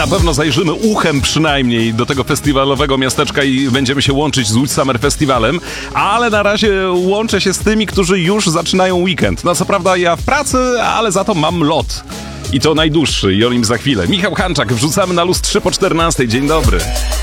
Na pewno zajrzymy uchem przynajmniej do tego festiwalowego miasteczka i będziemy się łączyć z Łódź Summer Festivalem, ale na razie łączę się z tymi, którzy już zaczynają weekend. No co prawda ja w pracy, ale za to mam lot. I to najdłuższy i o nim za chwilę. Michał Hanczak, wrzucamy na luz 3 po 14. Dzień dobry.